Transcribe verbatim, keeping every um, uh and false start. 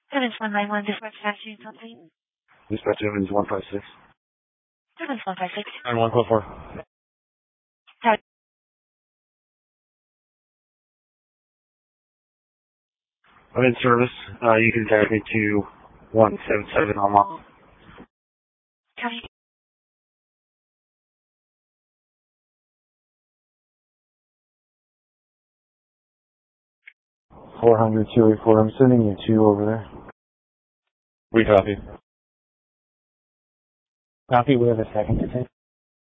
Evans one nine one, dispatch taxi, something. Dispatch Evans one five six. Evans one five six. nine one four four. I'm in service. Uh, you can tag me to one seven seven on one. County. four hundred two eighty-four. I'm sending you two over there. We copy. Copy. We have a second to take.